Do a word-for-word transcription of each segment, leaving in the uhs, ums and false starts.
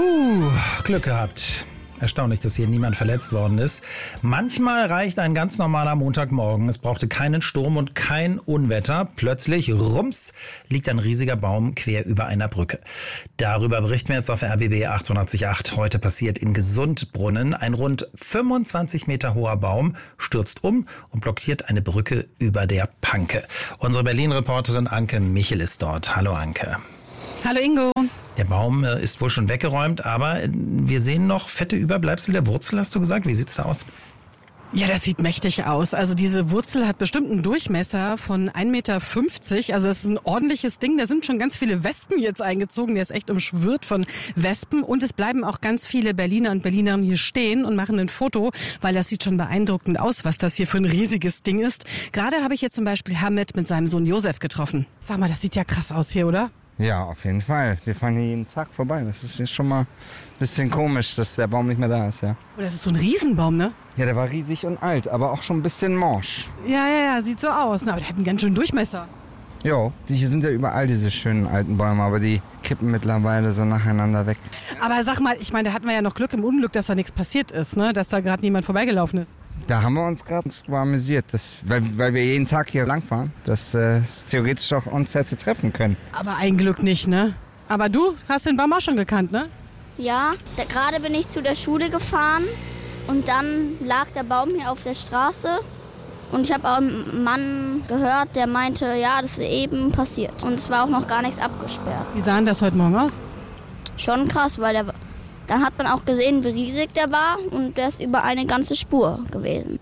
Puh, Glück gehabt. Erstaunlich, dass hier niemand verletzt worden ist. Manchmal reicht ein ganz normaler Montagmorgen. Es brauchte keinen Sturm und kein Unwetter. Plötzlich, rums, liegt ein riesiger Baum quer über einer Brücke. Darüber berichten wir jetzt auf R B B achtundachtzig Komma acht. Heute passiert in Gesundbrunnen. Ein rund fünfundzwanzig Meter hoher Baum stürzt um und blockiert eine Brücke über der Panke. Unsere Berlin-Reporterin Anke Michel ist dort. Hallo Anke. Hallo Ingo. Der Baum ist wohl schon weggeräumt, aber wir sehen noch fette Überbleibsel der Wurzel, hast du gesagt. Wie sieht's da aus? Ja, das sieht mächtig aus. Also diese Wurzel hat bestimmt einen Durchmesser von ein Meter fünfzig. Also das ist ein ordentliches Ding. Da sind schon ganz viele Wespen jetzt eingezogen. Der ist echt umschwirrt von Wespen. Und es bleiben auch ganz viele Berliner und Berlinerinnen hier stehen und machen ein Foto, weil das sieht schon beeindruckend aus, was das hier für ein riesiges Ding ist. Gerade habe ich jetzt zum Beispiel Hamid mit seinem Sohn Josef getroffen. Sag mal, das sieht ja krass aus hier, oder? Ja, auf jeden Fall. Wir fahren hier jeden Tag vorbei. Das ist jetzt schon mal ein bisschen komisch, dass der Baum nicht mehr da ist, ja. Oh, das ist so ein Riesenbaum, ne? Ja, der war riesig und alt, aber auch schon ein bisschen morsch. Ja, ja, ja, sieht so aus. Na, aber der hat einen ganz schönen Durchmesser. Jo, die hier sind ja überall diese schönen alten Bäume, aber die kippen mittlerweile so nacheinander weg. Aber sag mal, ich meine, da hatten wir ja noch Glück im Unglück, dass da nichts passiert ist, ne? Dass da gerade niemand vorbeigelaufen ist. Da haben wir uns gerade amüsiert, dass, weil, weil wir jeden Tag hier langfahren, dass äh, es theoretisch auch uns hätte treffen können. Aber ein Glück nicht, ne? Aber du hast den Baum auch schon gekannt, ne? Ja, da, gerade bin ich zu der Schule gefahren und dann lag der Baum hier auf der Straße. Und ich habe auch einen Mann gehört, der meinte, ja, das ist eben passiert. Und es war auch noch gar nichts abgesperrt. Wie sah denn das heute Morgen aus? Schon krass, weil der, dann hat man auch gesehen, wie riesig der war. Und der ist über eine ganze Spur gewesen.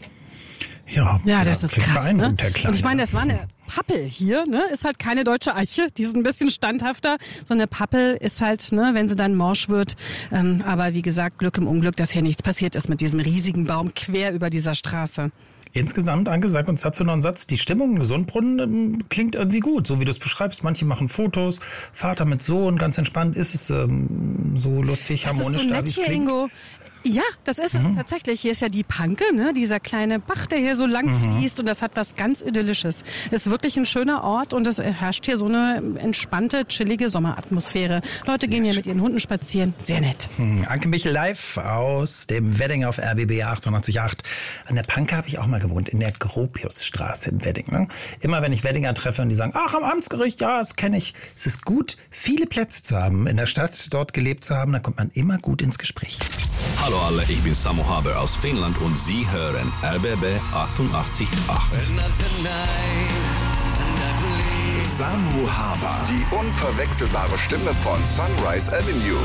Ja, ja das ist krass, ne? Und ich meine, das war eine Pappel hier, ne? Ist halt keine deutsche Eiche, die ist ein bisschen standhafter. So eine Pappel ist halt, ne, wenn sie dann morsch wird. Ähm, aber wie gesagt, Glück im Unglück, dass hier nichts passiert ist mit diesem riesigen Baum quer über dieser Straße. Insgesamt, Anke, sag uns dazu noch einen Satz. Die Stimmung in Gesundbrunnen ähm, klingt irgendwie gut, so wie du es beschreibst. Manche machen Fotos, Vater mit Sohn, ganz entspannt. Ist es ähm, so lustig, das harmonisch, ist so da nett wie es hier, klingt? Ingo. Ja, das ist mhm. es tatsächlich. Hier ist ja die Panke, ne? Dieser kleine Bach, der hier so lang mhm. fließt, und das hat was ganz Idyllisches. Es ist wirklich ein schöner Ort und es herrscht hier so eine entspannte, chillige Sommeratmosphäre. Leute gehen hier mit ihren Hunden spazieren. Sehr nett. Hm. Anke Michel live aus dem Wedding auf R B B achtundachtzig Komma acht. An der Panke habe ich auch mal gewohnt, in der Gropiusstraße im Wedding. Ne? Immer wenn ich Weddinger treffe und die sagen, ach, am Amtsgericht, ja, das kenne ich. Es ist gut, viele Plätze zu haben, in der Stadt dort gelebt zu haben. Da kommt man immer gut ins Gespräch. Hallo alle, ich bin Samu Haber aus Finnland und Sie hören R B B achtundachtzig Komma acht. Samu Haber, die unverwechselbare Stimme von Sunrise Avenue,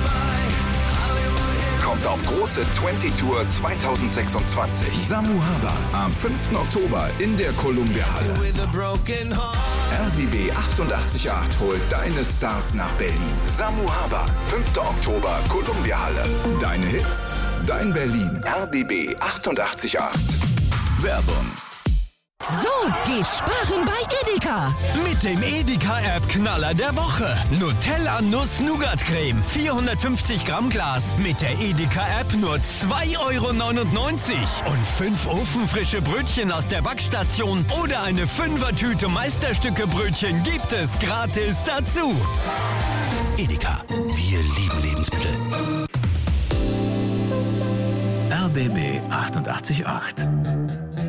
kommt auf große zwanzig Tour zwanzig sechsundzwanzig. Samu Haber am fünften Oktober in der Columbia Halle. R B B achtundachtzig Komma acht holt deine Stars nach Berlin. Samu Haber, fünften Oktober, Columbia Halle. Deine Hits, dein Berlin. R B B achtundachtzig Komma acht. Werbung. So, geht sparen bei Edeka. Mit dem Edeka-App-Knaller der Woche. Nutella Nuss-Nougat-Creme. vierhundertfünfzig Gramm Glas. Mit der Edeka-App nur zwei Euro neunundneunzig. Und fünf ofenfrische Brötchen aus der Backstation oder eine Fünfertüte Meisterstücke-Brötchen gibt es gratis dazu. Edeka, wir lieben Lebensmittel. R B B achtundachtzig Komma acht.